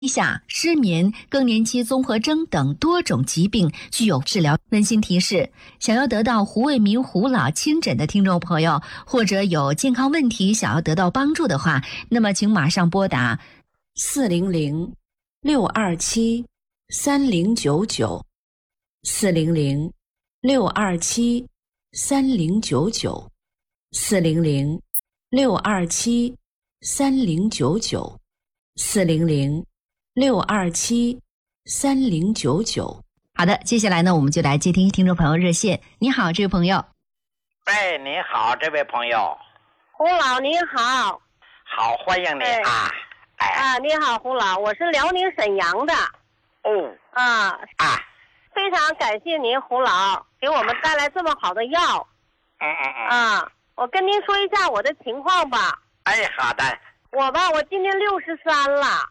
下、失眠、更年期综合征等多种疾病具有治疗。温馨提示：想要得到胡卫民胡老亲诊的听众朋友，或者有健康问题想要得到帮助的话，那么请马上拨打400-627-3099，400-627-3099，400-627-3099。好的，接下来呢，我们就来接听听众朋友热线。你好，这位朋友。 哎，你好，这位朋友。 胡老你好。 好，欢迎你啊。 你好，胡老，我是辽宁沈阳的。非常感谢您，胡老给我们带来这么好的药。我跟您说一下我的情况吧。 哎，好的。 我今年63了。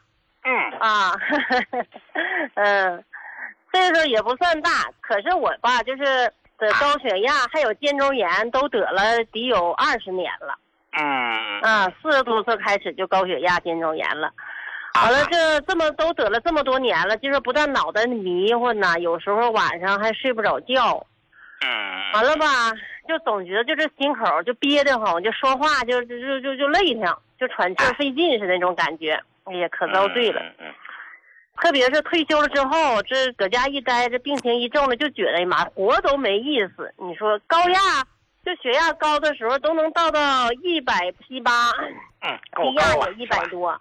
岁数也不算大，可是我就是得高血压还有肩周炎都得了得有20年了。40多岁开始就高血压肩周炎了。完了这么都得了这么多年了，就是不但脑袋迷糊呢，有时候晚上还睡不着觉。完了吧，就总觉得就是心口就憋得慌，就说话就累挺，就喘气费劲是那种感觉。哎呀，可遭罪了。特别是退休了之后，这搁家一待，这病情一重了，就觉得哎妈，活都没意思。你说高压，就血压高的时候都能到178，低压也100多。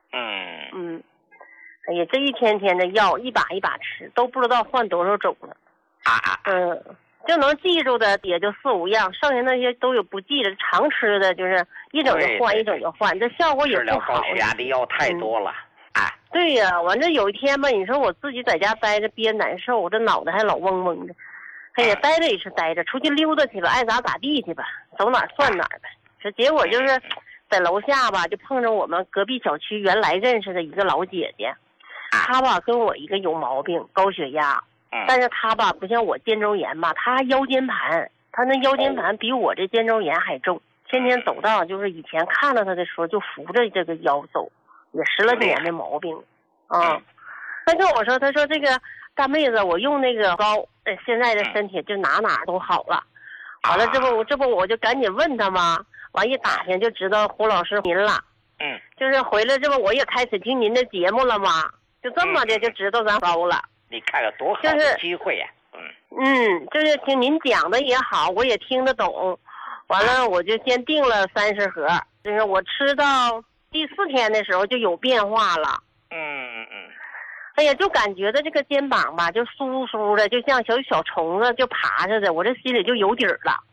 哎呀，这一天天的药一把一把吃，都不知道换多少种了。就能记住的也就4、5样，剩下那些都有不记得，常吃的就是一整就换，一整就换，这效果也不好。 高血压的药太多了。 对呀，完这有一天吧，你说我自己在家待着憋难受，我这脑袋还老嗡嗡的。哎呀，待着也是待着，出去溜达去吧，爱咋地去吧，走哪儿算哪儿呗。这结果就是在楼下吧，就碰着我们隔壁小区原来认识的一个老姐姐，她吧跟我一个有毛病，高血压。但是她吧不像我肩周炎吧，她腰间盘，她那腰间盘比我这肩周炎还重，天天走道就是以前看到她的时候就扶着这个腰走，也10来年的毛病。她跟我说，她说这个大妹子，我用那个膏，现在的身体就哪都好了。完了这不我就赶紧问她嘛，完一打听就知道胡老师您了。就是回来这不我也开始听您的节目了嘛，就这么的就知道咱膏了。 你看看多好的机会呀！ 就是听您讲的也好，我也听得懂。完了我就先订了30盒，就是我吃到第4天的时候就有变化了。哎呀，就感觉的这个肩膀吧，就酥酥的，就像小虫子就爬似的，我这心里就有底儿了。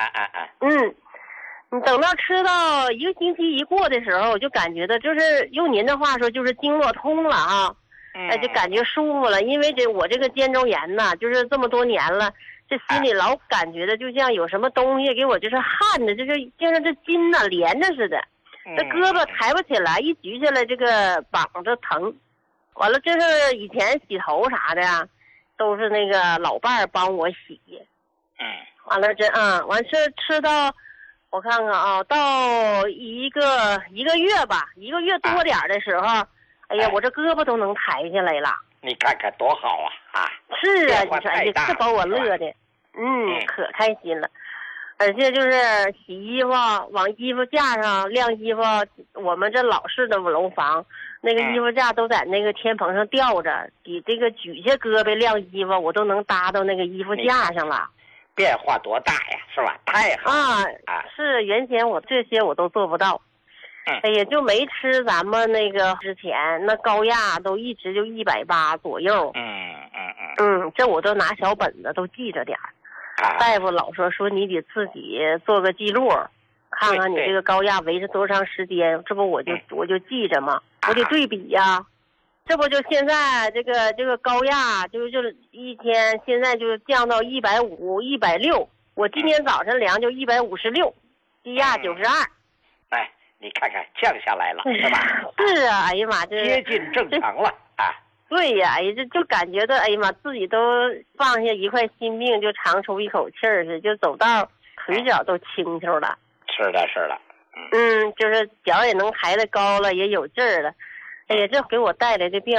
你等到吃到1个星期一过的时候，我就感觉的就是用您的话说就是经络通了啊。就感觉舒服了，因为我这个肩周炎呢，就是这么多年了，这心里老感觉的就像有什么东西给我就是焊的，就是这筋呢连着似的，这胳膊抬不起来，一举起来这个膀子疼。完了就是以前洗头啥的呀，都是那个老伴儿帮我洗。完了完事吃到我看看啊，到一个月吧，1个月多点的时候。哎呀，我这胳膊都能抬起来了。 你看看多好啊！ 是啊，你说哎呀，这把我乐的，可开心了。而且就是洗衣服，往衣服架上晾衣服，我们这老式的楼房，那个衣服架都在那个天棚上吊着，比这个举下胳膊晾衣服，我都能搭到那个衣服架上了。 变化多大呀，是吧？太好了是原先我这些我都做不到。哎呀，就没吃咱们那个之前那高压都一直就180左右。这我都拿小本子都记着点儿。大夫老说你得自己做个记录，看看你这个高压维持多长时间。这不我就记着嘛，我得对比呀。这不就现在这个高压就是一天现在就降到150、160，我今天早晨量就156，低压92。 你看看降下来了，是吧？ 是啊，哎呀妈，这接近正常了啊！ 对呀，哎呀，就感觉到哎呀妈，自己都放下一块心病，就长出一口气儿似的，就走道腿脚都轻巧了。 是的。 就是脚也能抬得高了，也有劲儿了。 哎呀，这给我带来的病